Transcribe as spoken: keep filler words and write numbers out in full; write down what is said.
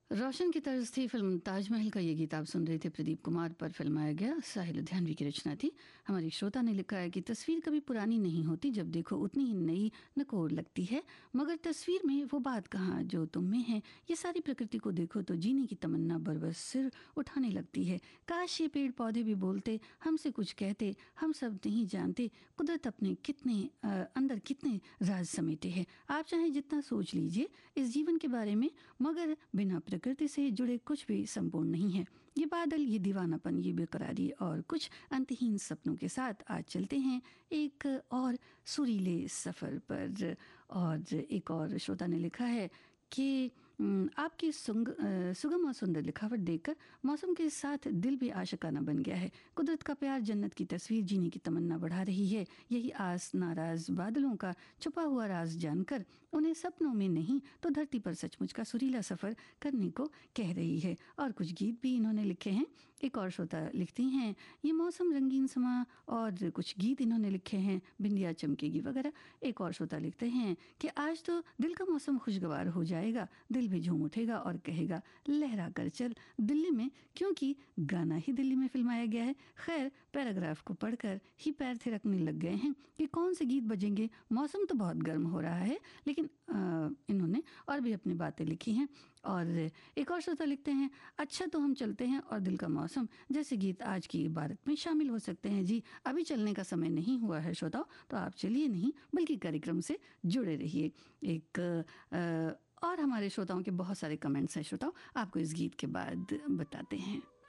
रोशन की तर्ज थी फिल्म ताजमहल का ये गीत आप सुन रहे थे। प्रदीप कुमार पर फिल्माया गया, साहिल लुधियानवी की रचना थी। हमारी श्रोता ने लिखा है कि तस्वीर कभी पुरानी नहीं होती, जब देखो उतनी ही नई नकोर लगती है। मगर तस्वीर में वो बात कहाँ जो तुम में है। ये सारी प्रकृति को देखो तो जीने की तमन्ना बरबस सिर उठाने लगती है। काश ये पेड़ पौधे भी बोलते, हमसे कुछ कहते, हम सब नहीं जानते कुदरत अपने कितने अ, अंदर कितने राज समेटे हैं। आप चाहे जितना सोच लीजिए इस जीवन के बारे में, मगर बिना प्रकृति से जुड़े कुछ भी संपूर्ण नहीं है। ये बादल, ये दीवानापन, ये बेकरारी और कुछ अंतहीन सपनों के साथ आज चलते हैं एक और सुरीले सफर पर। और एक और श्रोता ने लिखा है कि हम्म, आपकी सुंग अ, सुगम और सुंदर लिखावट देखकर मौसम के साथ दिल भी आशिकाना बन गया है। कुदरत का प्यार, जन्नत की तस्वीर जीने की तमन्ना बढ़ा रही है। यही आस नाराज बादलों का छुपा हुआ राज जानकर उन्हें सपनों में नहीं तो धरती पर सचमुच का सुरीला सफर करने को कह रही है। और कुछ गीत भी इन्होंने लिखे हैं। एक और श्रोता लिखती हैं, ये मौसम रंगीन समा, और कुछ गीत इन्होंने लिखे हैं, बिंदिया चमकेगी वगैरह। एक और श्रोता लिखते हैं कि आज तो दिल का मौसम खुशगवार हो जाएगा, दिल भी झूम उठेगा और कहेगा लहरा कर चल दिल्ली में, क्योंकि गाना ही दिल्ली में फिल्माया गया है। खैर, पैराग्राफ को पढ़कर ही पैर थिरकने लग गए हैं कि कौन से गीत बजेंगे। मौसम तो बहुत गर्म हो रहा है, लेकिन आ, इन्होंने और भी अपनी बातें लिखी हैं। और एक और श्रोता लिखते हैं, अच्छा तो हम चलते हैं और दिल का मौसम जैसे गीत आज की इबारत में शामिल हो सकते हैं। जी, अभी चलने का समय नहीं हुआ है श्रोताओ, तो आप चलिए नहीं बल्कि कार्यक्रम से जुड़े रहिए। एक आ, और हमारे श्रोताओं के बहुत सारे कमेंट्स हैं श्रोताओं, आपको इस गीत के बाद बताते हैं।